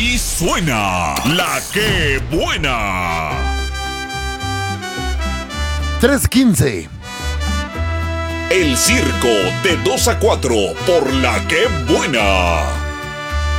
Así suena la que buena. 3:15. El circo de 2 a 4 por la que buena.